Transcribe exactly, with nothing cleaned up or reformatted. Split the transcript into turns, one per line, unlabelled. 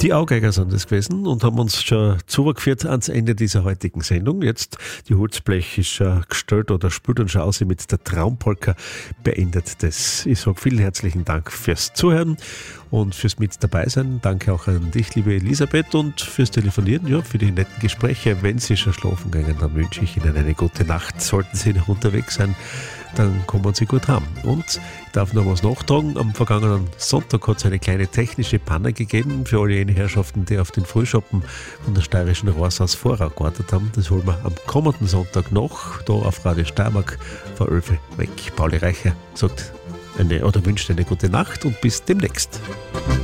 Die Augeiger sind es gewesen und haben uns schon zugeführt ans Ende dieser heutigen Sendung. Jetzt, die Holzblech ist schon gestellt oder spielt und schau sie mit der Traumpolka beendet das. Ich sage vielen herzlichen Dank fürs Zuhören und fürs mit dabei sein. Danke auch an dich, liebe Elisabeth, und fürs Telefonieren, ja, für die netten Gespräche. Wenn Sie schon schlafen gehen, dann wünsche ich Ihnen eine gute Nacht. Sollten Sie noch unterwegs sein, dann kommen Sie gut heim. Und ich darf noch was nachtragen. Am vergangenen Sonntag hat es eine kleine technische Panne gegeben für alle jene Herrschaften, die auf den Frühschoppen von der steirischen Rohrshaus Vorau gewartet haben. Das holen wir am kommenden Sonntag noch, da auf Radio Steiermark vor elf weg. Pauli Reicher sagt eine, oder wünscht eine gute Nacht und bis demnächst.